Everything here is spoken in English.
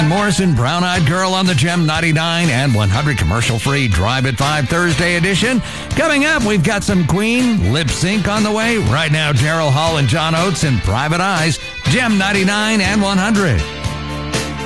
Van Morrison, Brown Eyed Girl on the Gem 99 and 100 commercial-free Drive at 5 Thursday edition. Coming up, we've got some Queen lip sync on the way. Right now, Daryl Hall and John Oates in Private Eyes, Gem 99 and 100.